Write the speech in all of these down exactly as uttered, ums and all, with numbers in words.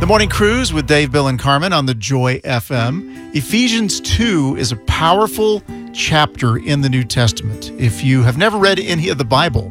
The Morning Cruise with Dave, Bill, and Carmen on the Joy F M. Ephesians two is a powerful chapter in the New Testament. If you have never read any of the Bible,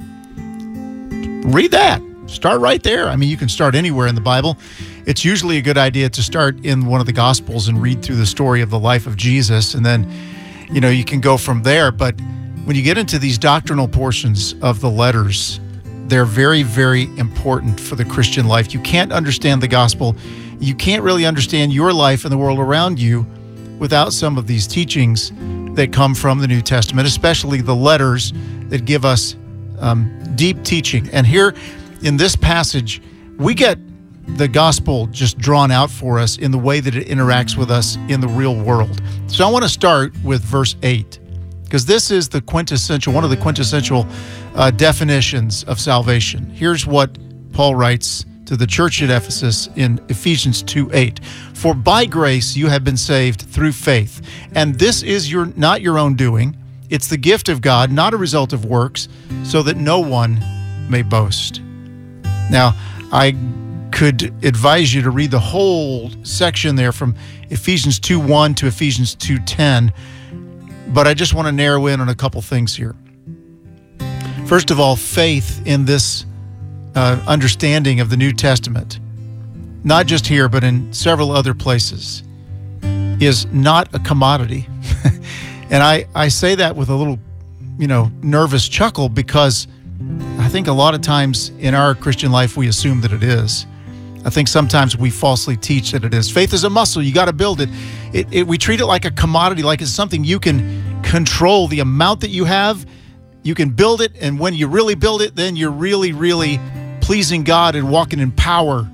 read that. Start right there. I mean, you can start anywhere in the Bible. It's usually a good idea to start in one of the Gospels and read through the story of the life of Jesus, and then, you know, you can go from there. But when you get into these doctrinal portions of the letters, they're very, very important for the Christian life. You can't understand the gospel. You can't really understand your life and the world around you without some of these teachings that come from the New Testament, especially the letters that give us um, deep teaching. And here in this passage, we get the gospel just drawn out for us in the way that it interacts with us in the real world. So I want to start with verse eight, because this is the quintessential, one of the quintessential uh, definitions of salvation. Here's what Paul writes to the church at Ephesus in Ephesians two eight. For by grace you have been saved through faith, and this is your not your own doing. It's the gift of God, not a result of works, so that no one may boast. Now, I could advise you to read the whole section there from Ephesians two one to Ephesians two ten, but I just want to narrow in on a couple things here. First of all, faith in this uh, understanding of the New Testament, not just here, but in several other places, is not a commodity. And I, I say that with a little, you know, nervous chuckle, because I think a lot of times in our Christian life, we assume that it is. I think sometimes we falsely teach that it is. Faith is a muscle. You got to build it. It, it. We treat it like a commodity, like it's something you can control. The amount that you have, you can build it. And when you really build it, then you're really, really pleasing God and walking in power.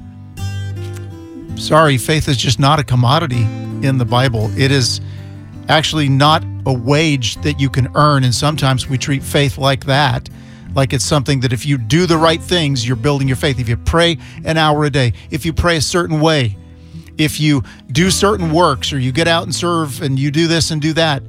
Sorry, faith is just not a commodity in the Bible. It is actually not a wage that you can earn. And sometimes we treat faith like that. Like it's something that if you do the right things, you're building your faith. If you pray an hour a day, if you pray a certain way, if you do certain works, or you get out and serve and you do this and do that,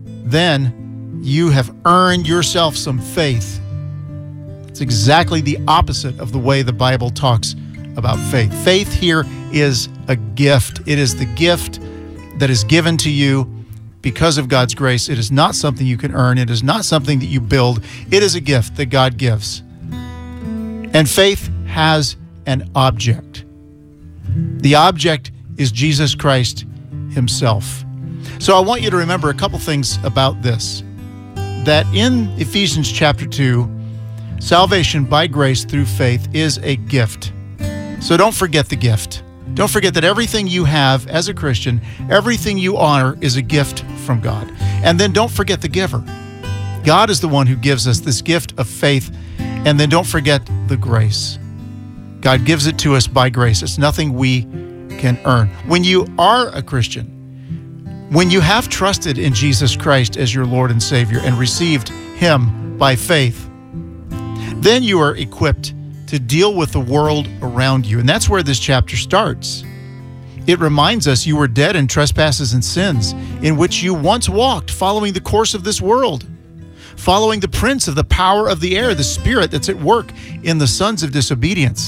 then you have earned yourself some faith. It's exactly the opposite of the way the Bible talks about faith. Faith here is a gift. It is the gift that is given to you because of God's grace. It is not something you can earn. It is not something that you build. It is a gift that God gives. And faith has an object. The object is Jesus Christ himself. So I want you to remember a couple things about this. That in Ephesians chapter two, salvation by grace through faith is a gift. So don't forget the gift. Don't forget that everything you have as a Christian, everything you honor is a gift from God. And then don't forget the giver. God is the one who gives us this gift of faith. And then don't forget the grace. God gives it to us by grace. It's nothing we can earn. When you are a Christian, when you have trusted in Jesus Christ as your Lord and Savior and received him by faith, then you are equipped to deal with the world around you. And that's where this chapter starts. It reminds us you were dead in trespasses and sins, in which you once walked, following the course of this world, following the prince of the power of the air, the spirit that's at work in the sons of disobedience.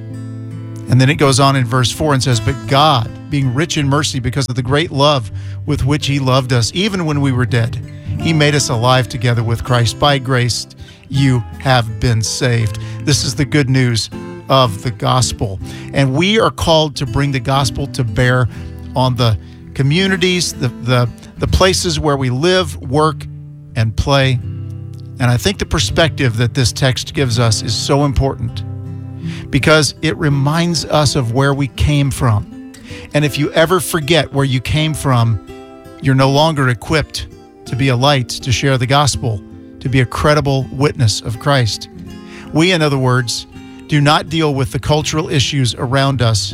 And then it goes on in verse four and says, but God, being rich in mercy because of the great love with which he loved us, even when we were dead, he made us alive together with Christ. By grace, you have been saved. This is the good news of the gospel. And we are called to bring the gospel to bear on the communities, the, the, the places where we live, work, and play. And I think the perspective that this text gives us is so important, because it reminds us of where we came from. And if you ever forget where you came from, you're no longer equipped to be a light, to share the gospel, to be a credible witness of Christ. We, in other words, do not deal with the cultural issues around us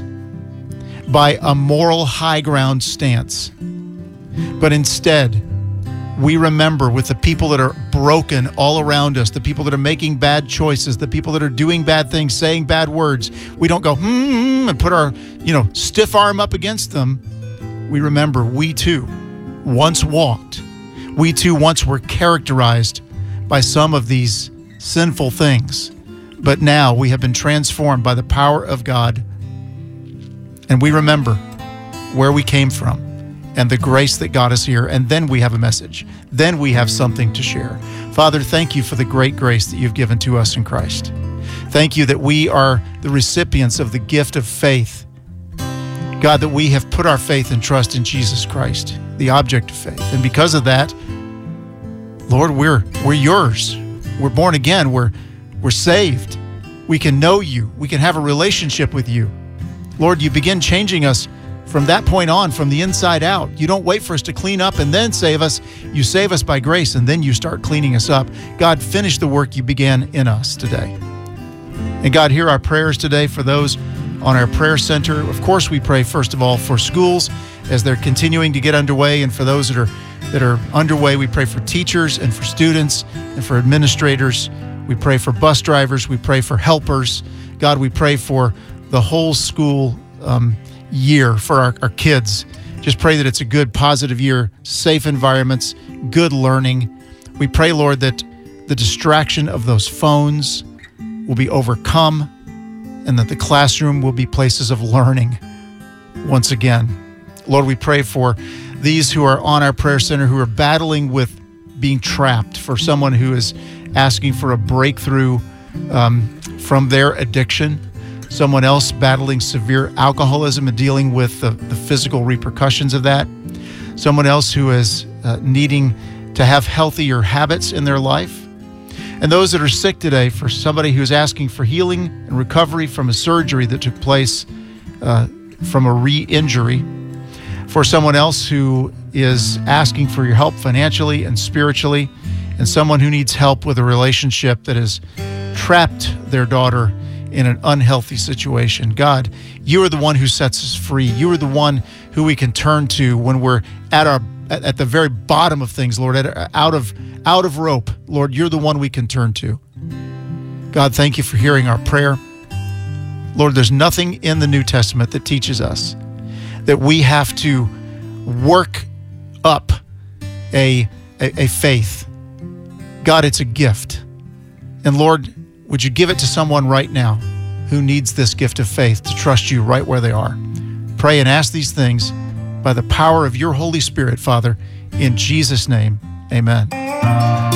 by a moral high ground stance, but instead, we remember with the people that are broken all around us, the people that are making bad choices, the people that are doing bad things, saying bad words. We don't go, hmm, and put our, you know, stiff arm up against them. We remember we too once walked. We too once were characterized by some of these sinful things. But now we have been transformed by the power of God. and we remember where we came from and the grace that got us here, and then we have a message. Then we have something to share. Father, thank you for the great grace that you've given to us in Christ. Thank you that we are the recipients of the gift of faith. God, that we have put our faith and trust in Jesus Christ, the object of faith. And because of that, Lord, we're we're yours. We're born again. We're we're saved. We can know you. We can have a relationship with you. Lord, you begin changing us from that point on, from the inside out. You don't wait for us to clean up and then save us. You save us by grace, and then you start cleaning us up. God, finish the work you began in us today. And God, hear our prayers today for those on our prayer center. Of course, we pray, first of all, for schools as they're continuing to get underway, and for those that are that are underway, we pray for teachers and for students and for administrators. We pray for bus drivers. We pray for helpers. God, we pray for the whole school um, year for our, our kids. Just pray that it's a good, positive year, safe environments, good learning. We pray, Lord, that the distraction of those phones will be overcome and that the classroom will be places of learning once again. Lord, we pray for these who are on our prayer center who are battling with being trapped, for someone who is asking for a breakthrough um, from their addiction, someone else battling severe alcoholism and dealing with the, the physical repercussions of that, someone else who is uh, needing to have healthier habits in their life, and those that are sick today, for somebody who's asking for healing and recovery from a surgery that took place uh, from a re-injury, for someone else who is asking for your help financially and spiritually, and someone who needs help with a relationship that has trapped their daughter in an unhealthy situation. God, you are the one who sets us free. You are the one who we can turn to when we're at our at, at the very bottom of things, Lord, at, out of out of rope. Lord, you're the one we can turn to. God, thank you for hearing our prayer. Lord, there's nothing in the New Testament that teaches us that we have to work up a, a, a faith. God, it's a gift. And Lord, would you give it to someone right now who needs this gift of faith to trust you right where they are? Pray and ask these things by the power of your Holy Spirit, Father, in Jesus' name, amen.